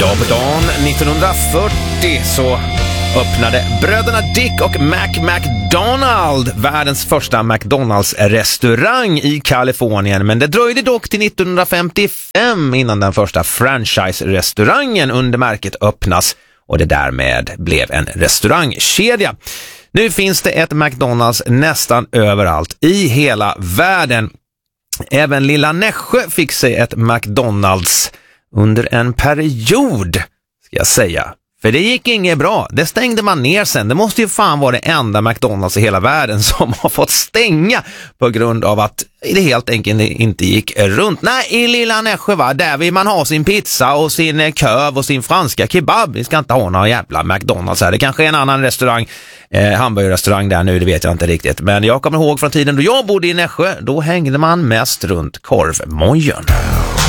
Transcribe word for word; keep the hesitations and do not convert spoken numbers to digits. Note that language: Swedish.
Ja, på dagen nittonhundrafyrtio så öppnade bröderna Dick och Mac McDonald världens första McDonalds-restaurang i Kalifornien. Men det dröjde dock till nittonhundrafemtiofem innan den första franchise-restaurangen under märket öppnas och det därmed blev en restaurangkedja. Nu finns det ett McDonalds nästan överallt i hela världen. Även lilla Nässjö fick sig ett McDonalds under en period, ska jag säga. För det gick inget bra. Det stängde man ner sen. Det måste ju fan vara det enda McDonalds i hela världen som har fått stänga på grund av att det helt enkelt inte gick runt. Nej, i lilla Nässjö, va? Där vill man ha sin pizza och sin köv och sin franska kebab. Vi ska inte ha några jävla McDonalds här. Det kanske är en annan restaurang, eh, hamburgerrestaurang där nu, det vet jag inte riktigt. Men jag kommer ihåg från tiden då jag bodde i Nässjö, då hängde man mest runt korvmojen.